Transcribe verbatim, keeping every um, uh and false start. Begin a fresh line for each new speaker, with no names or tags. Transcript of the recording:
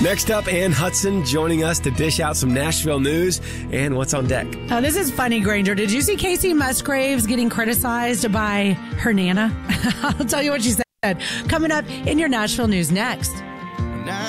Next up, Ann Hudson joining us to dish out some Nashville news and what's on deck.
Oh, this is funny, Granger. Did you see Casey Musgraves getting criticized by her Nana? I'll tell you what she said. Coming up in your Nashville news next.